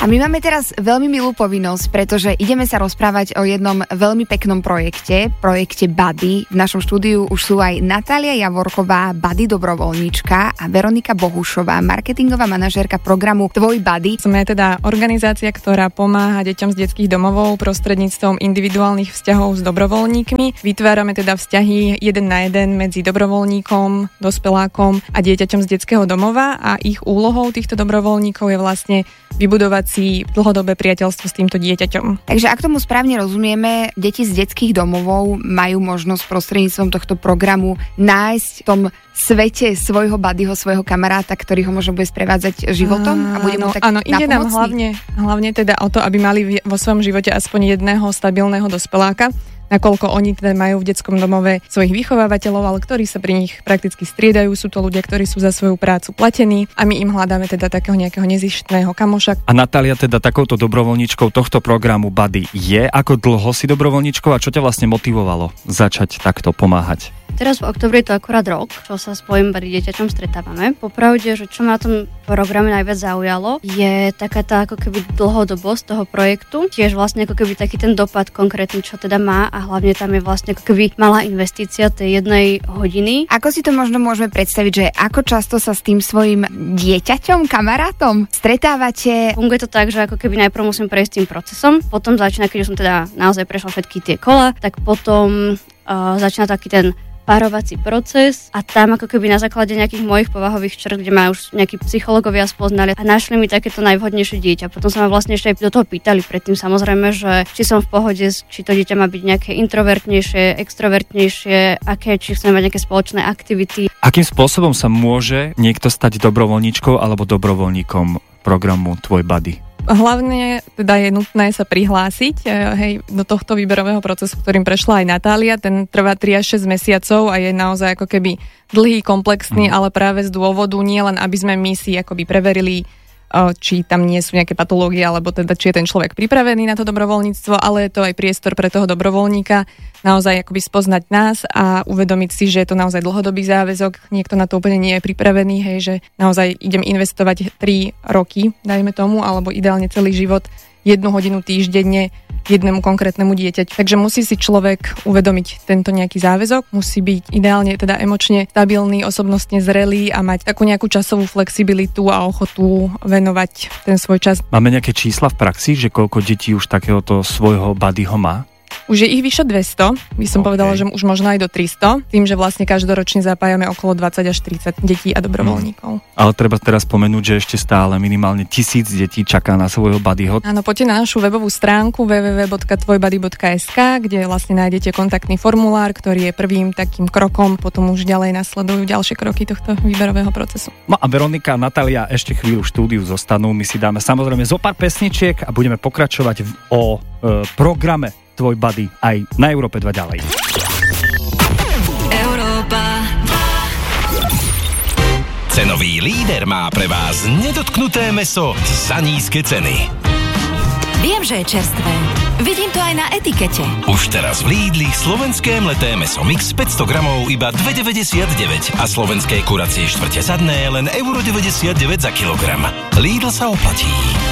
A my máme teraz veľmi milú povinnosť, pretože ideme sa rozprávať o jednom veľmi peknom projekte Buddy. V našom štúdiu už sú aj Natália Javorková, Buddy dobrovoľníčka, a Veronika Bohušová, marketingová manažérka programu Tvoj Buddy. Sme teda organizácia, ktorá pomáha deťom z detských domovov prostredníctvom individuálnych vzťahov s dobrovoľníkmi. Vytvárame teda vzťahy 1 na 1 medzi dobrovoľníkom, dospelákom a dieťaťom z detského domova, a ich úlohou týchto dobrovoľníkov je vlastne vybudovať si dlhodobé priateľstvo s týmto dieťaťom. Takže ak tomu správne rozumieme, deti z detských domovov majú možnosť prostredníctvom tohto programu nájsť v tom svete svojho buddyho, svojho kamaráta, ktorý ho možno bude sprevádzať životom a bude mu tak napomocný. Ide nám hlavne teda o to, aby mali vo svojom živote aspoň jedného stabilného dospeláka, nakoľko oni teda majú v detskom domove svojich vychovávateľov, ale ktorí sa pri nich prakticky striedajú. Sú to ľudia, ktorí sú za svoju prácu platení, a my im hľadáme teda takého nejakého nezištného kamoša. A Natália teda takouto dobrovoľníčkou tohto programu Buddy je. Ako dlho si dobrovoľníčkou a čo ťa vlastne motivovalo začať takto pomáhať? Teraz v októbri je to akurát rok, čo sa s Tvojim Buddy dieťaťom stretávame. Popravde, že čo ma na tom programe najviac zaujalo, je taká tá ako keby dlhodobosť toho projektu. Tiež vlastne ako keby taký ten dopad konkrétny, čo teda má, a hlavne tam je vlastne ako keby malá investícia tej 1 hodiny. Ako si to možno môžeme predstaviť, že ako často sa s tým svojim dieťaťom, kamarátom stretávate? Funguje to tak, že ako keby najprv musím prejsť tým procesom, potom začína, keď už som teda naozaj prešla všetky tie kola, tak potom začína taký ten párovací proces, a tam ako keby na základe nejakých mojich povahových črt, kde ma už nejakí psychológovia spoznali a našli mi takéto najvhodnejšie dieťa. Potom sa ma vlastne ešte aj do toho pýtali predtým, samozrejme, že či som v pohode, či to dieťa má byť nejaké introvertnejšie, extrovertnejšie, či chceme mať nejaké spoločné aktivity. Akým spôsobom sa môže niekto stať dobrovoľníčkou alebo dobrovoľníkom programu Tvoj Buddy? Hlavne teda je nutné sa prihlásiť do tohto výberového procesu, ktorým prešla aj Natália. Ten trvá 3 až 6 mesiacov a je naozaj ako keby dlhý, komplexný, ale práve z dôvodu nie len, aby sme my si akoby preverili, či tam nie sú nejaké patológie, alebo teda či je ten človek pripravený na to dobrovoľníctvo, ale je to aj priestor pre toho dobrovoľníka naozaj akoby spoznať nás a uvedomiť si, že je to naozaj dlhodobý záväzok. Niekto na to úplne nie je pripravený, že naozaj idem investovať 3 roky, dajme tomu, alebo ideálne celý život, 1 hodinu týždenne jednému konkrétnemu dieťaťu. Takže musí si človek uvedomiť tento nejaký záväzok, musí byť ideálne teda emočne stabilný, osobnostne zrelý a mať takú nejakú časovú flexibilitu a ochotu venovať ten svoj čas. Máme nejaké čísla v praxi, že koľko detí už takéhoto svojho buddyho má? Už je ich vyše 200, by som povedala, že už možno aj do 300, tým, že vlastne každoročne zapájame okolo 20 až 30 detí a dobrovoľníkov. Ale treba teraz spomenúť, že ešte stále minimálne 1000 detí čaká na svojho buddyho. Áno, poďte na našu webovú stránku www.tvojbuddy.sk, kde vlastne nájdete kontaktný formulár, ktorý je prvým takým krokom, potom už ďalej nasledujú ďalšie kroky tohto výberového procesu. No a Veronika a Natália ešte chvíľu v štúdiu zostanú, my si dáme samozrejme zo pár pesničiek a budeme pokračovať o programe Tvoj Buddy aj na Európe 2 ďalej. Európa 2. Cenový líder má pre vás nedotknuté mäso za nízke ceny. Viem, že je čerstvé. Vidím to aj na etikete. Už teraz v Lidli slovenské mleté mäso mix 500 gramov iba 2,99 a slovenské kuracie štvrte zadné len 1,99 za kilogram. Lidl sa oplatí.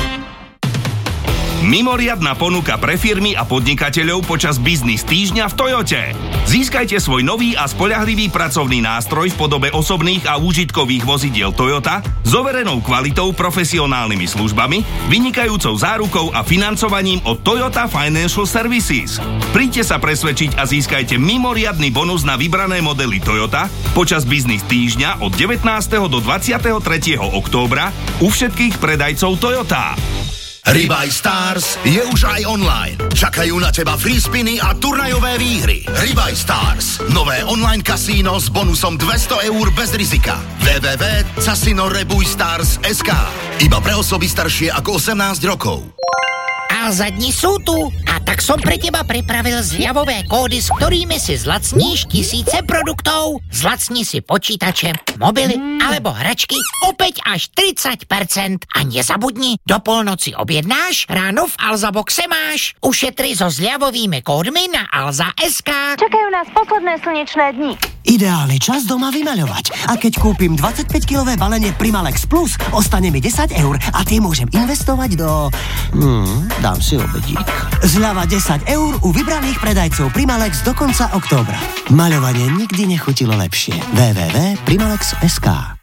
Mimoriadna ponuka pre firmy a podnikateľov počas biznis týždňa v Toyote. Získajte svoj nový a spoľahlivý pracovný nástroj v podobe osobných a úžitkových vozidiel Toyota s overenou kvalitou, profesionálnymi službami, vynikajúcou zárukou a financovaním od Toyota Financial Services. Príďte sa presvedčiť a získajte mimoriadny bonus na vybrané modely Toyota počas biznis týždňa od 19. do 23. októbra u všetkých predajcov Toyota. Ribaj Stars je už aj online. Čakajú na teba free spiny a turnajové výhry. Ribaj Stars. Nové online kasíno s bonusom 200 eur bez rizika. www.casinorebujstars.sk. Iba pre osoby staršie ako 18 rokov. A zadni sú tu a tak som pre teba pripravil zľavové kódy, s ktorými si zlacníš tisíce produktov. Zlacni si počítače, mobily alebo hračky o 5 až 30%. A nezabudni, do polnoci objednáš, ráno v Alza Boxe máš. Ušetri so zľavovými kódmi na Alza.sk. Čakajú nás posledné slnečné dni. Ideálny čas doma vymaľovať. A keď kúpim 25-kilové balenie Primalex Plus, ostane mi 10 eur a tie môžem investovať do... dám si obedík. Zľava 10 eur u vybraných predajcov Primalex do konca októbra. Maľovanie nikdy nechutilo lepšie. www.primalex.sk